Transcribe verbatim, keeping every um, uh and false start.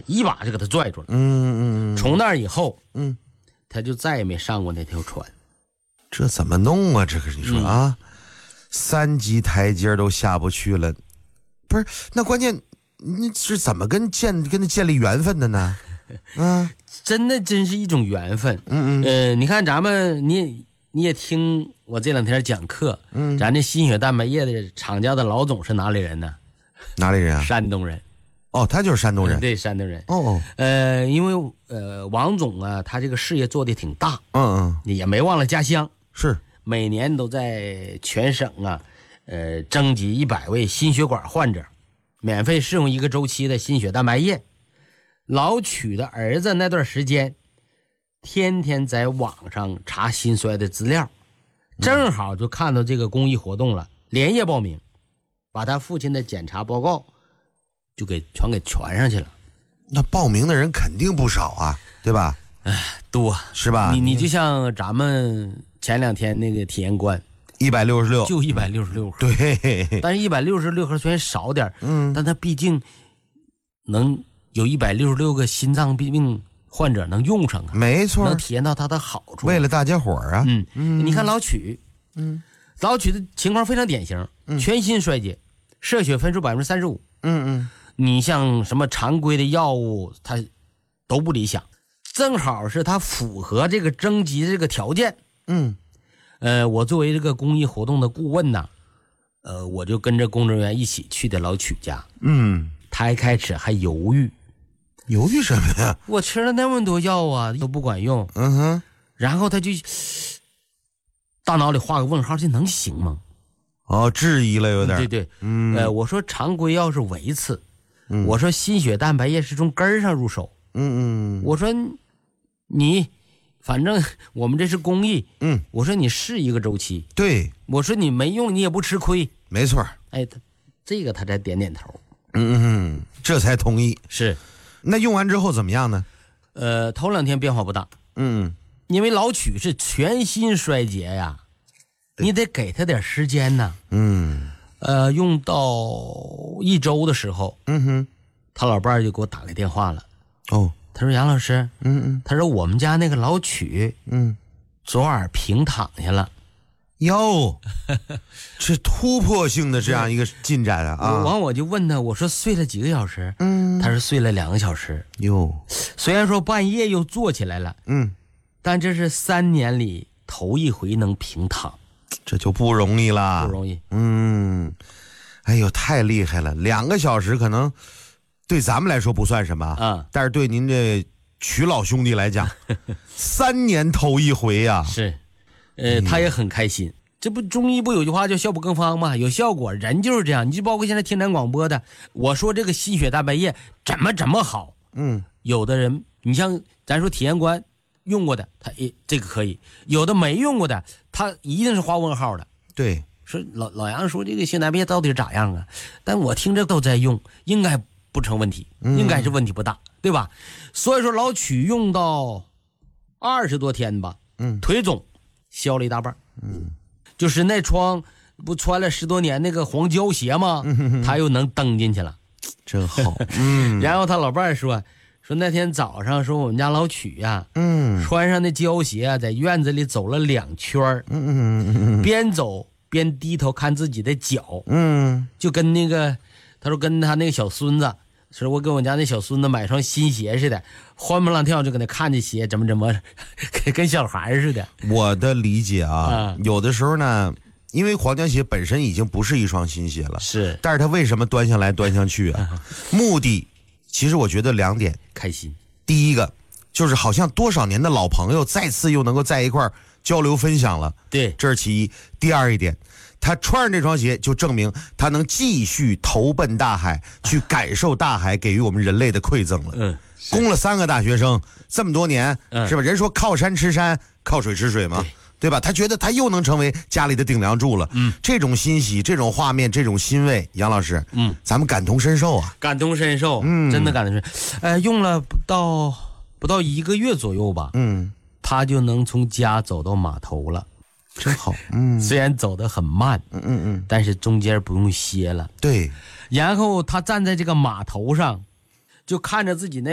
一把就给他拽住了。 嗯嗯， 从那以后， 嗯， 他就再也没上过那条船。 这怎么弄啊？这个你说啊，嗯、三级台阶都下不去了，不是？那关键你是怎么跟建跟他建立缘分的呢？啊， 真的真是一种缘分。 嗯嗯， 呃，你看咱们你你也听我这两天讲课，嗯，咱这心血蛋白液的厂家的老总是哪里人呢？ 哪里人啊？ 山东人。 哦，他就是山东人。 嗯、对，山东人。 哦哦， 呃，因为呃，王总啊，他这个事业做得挺大， 嗯嗯， 也没忘了家乡， 是每年都在全省啊，呃，征集一百位心血管患者，免费试用一个周期的心血蛋白液。老曲的儿子那段时间，天天在网上查心衰的资料，正好就看到这个公益活动了，连夜报名，把他父亲的检查报告就给全给传上去了。 那报名的人肯定不少啊，对吧？ 哎，多是吧？ 你你就像咱们前两天那个体验官， 一百六十六， 就一百六十六盒。 对， 但是一百六十六盒虽然少点， 嗯， 但它毕竟能有一百六十六个心脏病患者能用上啊， 没错， 能体验到它的好处。 为了大家伙啊， 嗯嗯，你看老曲， 嗯， 老曲的情况非常典型，嗯、全心衰竭，射血分数百分之三十五。 嗯嗯， 你像什么常规的药物，它都不理想，正好是它符合这个征集的这个条件。 嗯， 呃，我作为这个公益活动的顾问呢，呃，我就跟着工作人员一起去的老曲家。 嗯， 他一开始还犹豫， 犹豫什么呀？ 我吃了那么多药啊，都不管用。 嗯哼， 然后他就大脑里画个问号，这能行吗？ 哦，质疑了有点。 对对， 嗯， 呃，我说常规药是维次， 嗯、 我说心血蛋白液是从根儿上入手。 嗯嗯， 我说你反正我们这是公益， 嗯， 我说你试一个周期， 对， 我说你没用你也不吃亏， 没错。 哎，他这个他才点点头， 嗯嗯，这才同意。 是， 那用完之后怎么样呢？ 呃，头两天变化不大， 嗯， 因为老曲是全心衰竭呀，你得给他点时间呢。 嗯， 呃，用到一周的时候， 嗯哼， 他老伴儿就给我打来电话了。 哦， 他说杨老师， 嗯嗯， 他说我们家那个老曲， 嗯， 昨晚平躺下了。 哟，这突破性的这样一个进展啊！啊， 完我就问他，我说睡了几个小时？ 嗯， 他说睡了两个小时。 哟， 虽然说半夜又坐起来了， 嗯， 但这是三年里头一回能平躺， 这就不容易了， 不容易。 嗯，哎呦，太厉害了！两个小时可能对咱们来说不算什么啊， 但是对您这曲老兄弟来讲，三年头一回呀、啊。 是。呃，他也很开心。这不中医不有句话叫效不更方吗？有效果，人就是这样。你就包括现在听咱广播的，我说这个心血蛋白液怎么怎么好， 嗯， 有的人，你像咱说体验官用过的，他诶这个可以；有的没用过的，他一定是画问号的。 对， 说老老杨说这个心血蛋白液到底咋样啊？但我听着都在用，应该不成问题，应该是问题不大，嗯、对吧？所以说老曲用到二十多天吧， 嗯， 腿肿。消了一大半，嗯，就是那双不穿了十多年那个黄胶鞋吗？嗯、他又能蹬进去了， 真好。嗯， 然后他老伴说说那天早上说我们家老曲呀、啊， 嗯， 穿上那胶鞋啊，在院子里走了两圈嗯嗯嗯，边走边低头看自己的脚，嗯，就跟那个他说跟他那个小孙子。说我给我家那小孙子买双新鞋似的，欢蹦乱跳就搁那看这鞋怎么怎么跟小孩似的。 我的理解啊， 啊有的时候呢，因为黄胶鞋本身已经不是一双新鞋了， 是， 但是他为什么端上来端上去啊？目的其实我觉得两点， 开心。 第一个就是好像多少年的老朋友再次又能够在一块儿交流分享了， 对， 这是其一。第二一点，他穿上这双鞋就证明他能继续投奔大海，去感受大海给予我们人类的馈赠了。嗯，供了三个大学生这么多年，嗯、是吧？人说靠山吃山，靠水吃水嘛，对, 对吧？他觉得他又能成为家里的顶梁柱了。嗯，这种欣喜，这种画面，这种欣慰，杨老师，嗯，咱们感同身受啊， 感同身受，嗯，真的感同身受。呃，用了不到不到一个月左右吧，嗯，他就能从家走到码头了。 真好，嗯， 虽然走得很慢，嗯嗯嗯，但是中间不用歇了。 对， 然后他站在这个码头上，就看着自己那